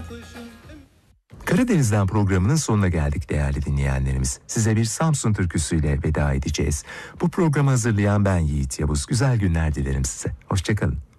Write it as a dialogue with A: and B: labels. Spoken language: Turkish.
A: Karadeniz'den programının sonuna geldik değerli dinleyenlerimiz. Size bir Samsun türküsüyle veda edeceğiz. Bu programı hazırlayan ben Yiğit Yavuz. Güzel günler dilerim size. Hoşçakalın.